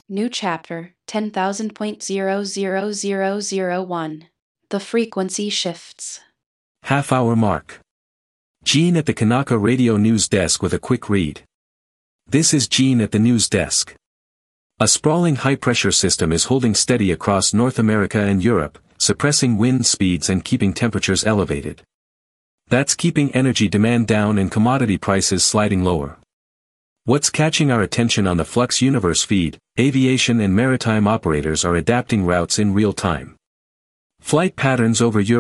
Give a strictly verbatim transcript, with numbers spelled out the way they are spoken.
New chapter ten thousand point zero zero zero zero one. The frequency shifts. Half hour mark. Gene at the Kanaka Radio News Desk with a quick read. This is Gene at the news desk. A sprawling high-pressure system is holding steady across North America and Europe, suppressing wind speeds and keeping temperatures elevated. That's keeping energy demand down and commodity prices sliding lower. What's catching our attention on the Flux Universe feed? Aviation and maritime operators are adapting routes in real time. Flight patterns over Europe